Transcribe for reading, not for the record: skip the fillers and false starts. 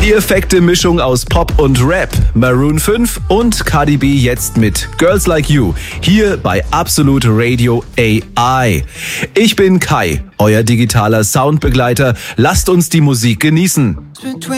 Perfekte Mischung aus Pop und Rap. Maroon 5 und Cardi B jetzt mit Girls Like You. Hier bei Absolute Radio AI. Ich bin Kai, euer digitaler Soundbegleiter. Lasst uns die Musik genießen.